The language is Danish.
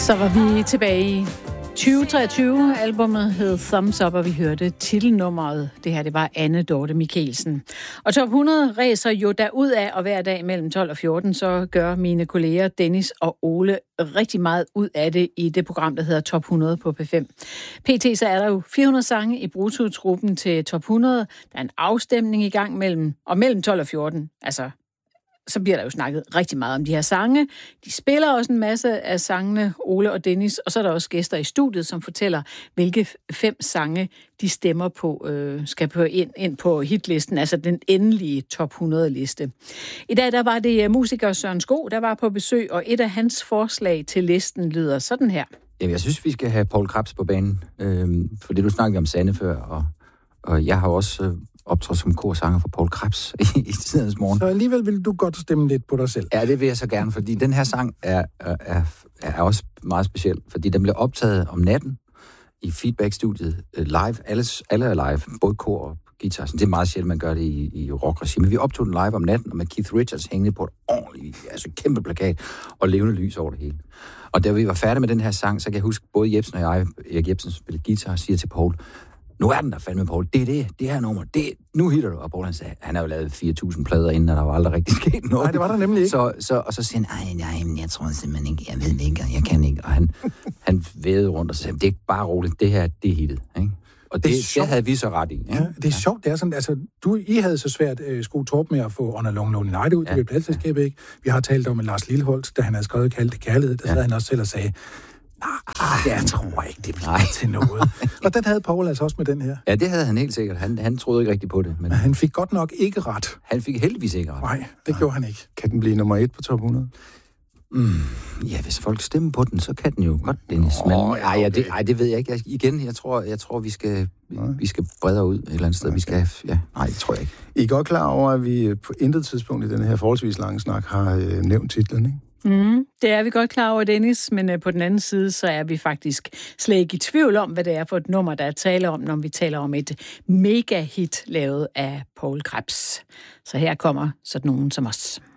Så var vi tilbage i 2023. Albumet hed Thumbs Up, og vi hørte titelnummeret. Det her, det var Anne Dorte Michaelsen. Og Top 100 ræser jo derud af, og hver dag mellem 12 og 14, så gør mine kolleger Dennis og Ole rigtig meget ud af det i det program, der hedder Top 100 på P5. PT så er der jo 400 sange i brutotruppen til Top 100. Der er en afstemning i gang mellem 12 og 14, altså så bliver der jo snakket rigtig meget om de her sange. De spiller også en masse af sangene, Ole og Dennis, og så er der også gæster i studiet, som fortæller, hvilke 5 sange de stemmer på, skal på ind på hitlisten, altså den endelige Top 100-liste. I dag der var det musiker Søren Sko, der var på besøg, og et af hans forslag til listen lyder sådan her. Jamen, jeg synes, vi skal have Poul Krebs på banen, for det du snakkede om Sanne før, og jeg har også optrådt som korsanger for Poul Krebs i tidens morgen. Så alligevel vil du godt stemme lidt på dig selv. Ja, det vil jeg så gerne, fordi den her sang er også meget speciel, fordi den blev optaget om natten i Feedback-studiet live. Alle er live, både kor og guitar. Det er meget sjældent, man gør det i rock-regi. Men vi optog den live om natten, og med Keith Richards hængende på et ordentligt, altså kæmpe plakat, og levende lys over det hele. Og da vi var færdige med den her sang, så kan jeg huske, både Jebsen og jeg, Erik Jebsen spillede guitar, siger til Poul, nu er den der fandme, Poul. Det her nummer. Nu hitter du. Og Poul, han har jo lavet 4.000 plader inden, og der var aldrig rigtig sket noget. Nej, det var der nemlig ikke. Og så siger han, nej, jeg tror simpelthen ikke, jeg ved ikke, jeg kan ikke. Og han vædede rundt og sagde, det er ikke bare roligt, det her, det er hittet. Ikke? Og det havde vi så ret i. Ikke? Ja, det er sjovt, det er sådan, altså, I havde så svært Sko Torp med at få On a Long Lonely Night ud, det blev pladsselskabet ikke. Vi har talt om, at Lars Lilleholt, da han havde skrevet Kaldte Kærlighed, der sad han også selv og sagde, jeg tror ikke, det bliver til noget. Og den havde Poul altså også med den her. Ja, det havde han helt sikkert. Han troede ikke rigtigt på det. Men han fik godt nok ikke ret. Han fik heldigvis ikke ret. Nej, det gjorde han ikke. Kan den blive nummer 1 på Top 100? Ja, hvis folk stemmer på den, så kan den jo godt, Dennis. Men det ved jeg ikke. Jeg tror vi skal bredere ud et eller andet sted. Okay. Vi skal, det tror jeg ikke. I er godt klar over, at vi på intet tidspunkt i den her forholdsvis lange snak har nævnt titlen, ikke? Det er vi godt klar over, Dennis, men på den anden side, så er vi faktisk slet ikke i tvivl om, hvad det er for et nummer, der er tale om, når vi taler om et mega-hit lavet af Poul Krebs. Så her kommer sådan nogen som os.